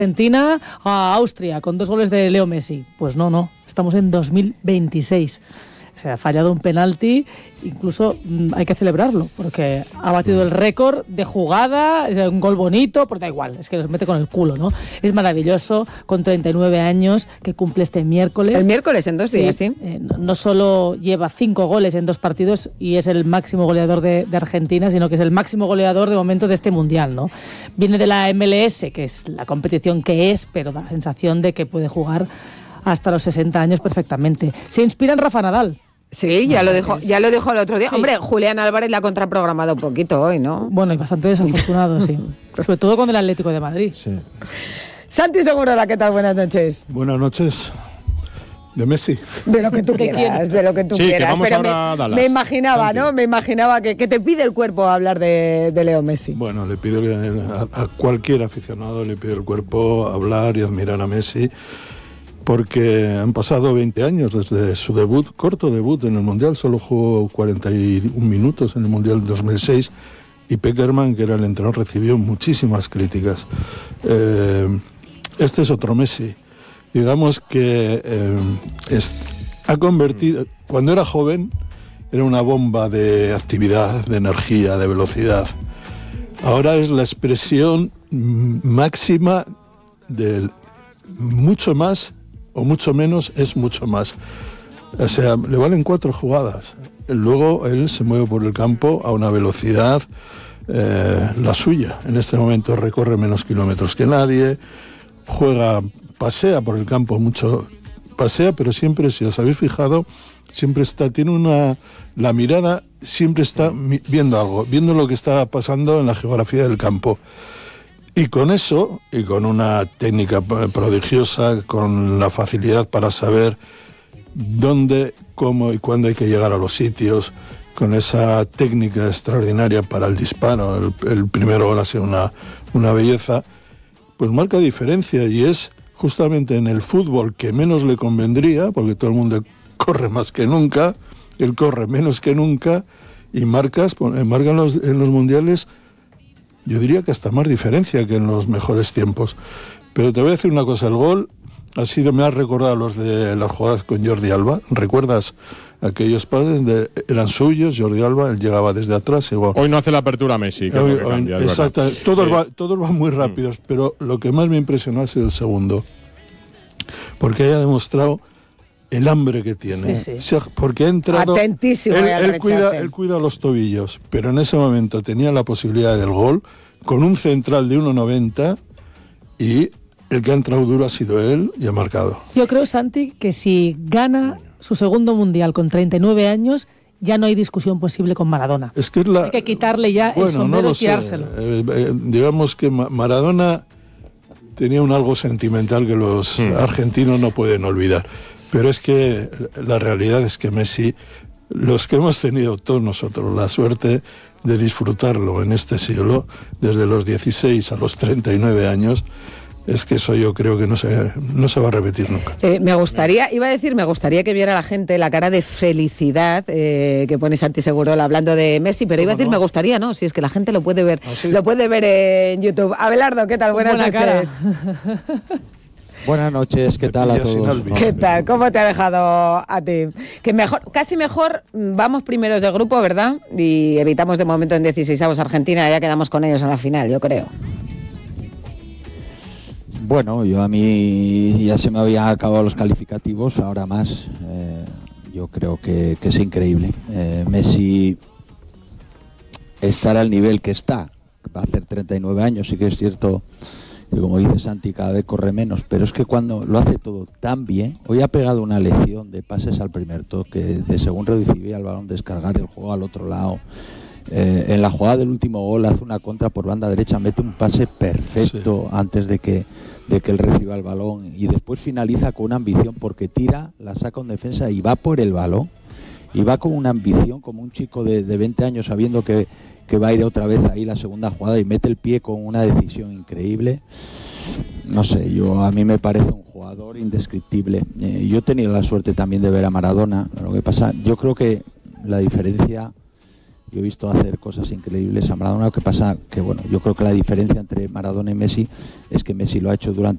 Argentina a Austria con 2 goles de Leo Messi. Pues no, estamos en 2026. Se ha fallado un penalti, incluso hay que celebrarlo, porque ha batido el récord de jugada, es un gol bonito, pero da igual, es que nos mete con el culo, ¿no? Es maravilloso, con 39 años, que cumple este miércoles. El miércoles, en 2 días, sí. No solo lleva 5 goles en 2 partidos y es el máximo goleador de Argentina, sino que es el máximo goleador de momento de este Mundial, ¿no? Viene de la MLS, que es la competición que es, pero da la sensación de que puede jugar hasta los 60 años perfectamente. Se inspira en Rafa Nadal. Sí, ya lo dijo el otro día. Sí. Hombre, Julián Álvarez la ha contraprogramado un poquito hoy, ¿no? Bueno, y bastante desafortunado, sí. Sobre todo con el Atlético de Madrid. Sí. Santi Segurola, ¿qué tal? Buenas noches. Buenas noches. De Messi. De lo que tú quieras, de lo que tú sí, quieras. Que vamos pero ahora a Dallas, me imaginaba, Santi. ¿no? Me imaginaba que te pide el cuerpo hablar de Leo Messi. Bueno, le pido a cualquier aficionado, le pido el cuerpo hablar y admirar a Messi, porque han pasado 20 años desde su debut, corto debut en el Mundial, solo jugó 41 minutos en el Mundial 2006, y Pekerman, que era el entrenador, recibió muchísimas críticas. Este es otro Messi. Digamos que ha convertido, cuando era joven, era una bomba de actividad, de energía, de velocidad. Ahora es la expresión máxima del mucho más o mucho menos es mucho más. O sea, le valen 4 jugadas. Luego él se mueve por el campo a una velocidad la suya. En este momento recorre menos kilómetros que nadie, pasea por el campo mucho, pero siempre, si os habéis fijado, siempre la mirada siempre está viendo algo, viendo lo que está pasando en la geografía del campo. Y con eso, y con una técnica prodigiosa, con la facilidad para saber dónde, cómo y cuándo hay que llegar a los sitios, con esa técnica extraordinaria para el disparo, el primer gol ha sido una belleza, pues marca diferencia, y es justamente en el fútbol que menos le convendría, porque todo el mundo corre más que nunca, él corre menos que nunca, y marca en los mundiales, yo diría que hasta más diferencia que en los mejores tiempos. Pero te voy a decir una cosa, el gol me ha recordado los de las jugadas con Jordi Alba. ¿Recuerdas aquellos pases eran suyos? Jordi Alba, él llegaba desde atrás. Igual. Hoy no hace la apertura Messi. Exacto, todos van muy rápidos, pero lo que más me impresionó ha sido el segundo, porque haya demostrado el hambre que tiene. Sí. Porque ha entrado... Atentísimo. Él cuida los tobillos, pero en ese momento tenía la posibilidad del gol, con un central de 1,90, y el que ha entrado duro ha sido él y ha marcado. Yo creo, Santi, que si gana su segundo Mundial con 39 años, ya no hay discusión posible con Maradona. Es que hay que quitarle ya el sombrero y tirárselo. Digamos que Maradona tenía un algo sentimental que los argentinos no pueden olvidar. Pero es que la realidad es que Messi, los que hemos tenido todos nosotros la suerte de disfrutarlo en este siglo, desde los 16 a los 39 años, es que eso yo creo que no se va a repetir nunca. Me gustaría que viera la gente la cara de felicidad que pone Santi Segurola hablando de Messi, pero iba a decir me gustaría, ¿no? Si es que la gente lo puede ver, lo puede ver en YouTube. Abelardo, ¿qué tal? Buenas noches. Buenas noches, ¿qué tal a todos? ¿Qué tal? ¿Cómo te ha dejado a ti? Que casi mejor vamos primeros de grupo, ¿verdad? Y evitamos de momento en 16avos Argentina, ya quedamos con ellos en la final, yo creo. Bueno, a mí ya se me habían acabado los calificativos, ahora más. Yo creo que es increíble. Messi estará al nivel que está, va a hacer 39 años, sí que es cierto. Y como dice Santi, cada vez corre menos, pero es que cuando lo hace todo tan bien, hoy ha pegado una lección de pases al primer toque, de según recibía el balón, descargar el juego al otro lado. En la jugada del último gol hace una contra por banda derecha, mete un pase perfecto antes de que él reciba el balón, y después finaliza con una ambición porque tira, la saca en defensa y va por el balón, y va con una ambición como un chico de 20 años sabiendo que va a ir otra vez ahí la segunda jugada, y mete el pie con una decisión increíble. No sé, a mí me parece un jugador indescriptible. Yo he tenido la suerte también de ver a Maradona. Lo que pasa, yo creo que la diferencia, yo he visto hacer cosas increíbles a Maradona. Lo que pasa que, yo creo que la diferencia entre Maradona y Messi es que Messi lo ha hecho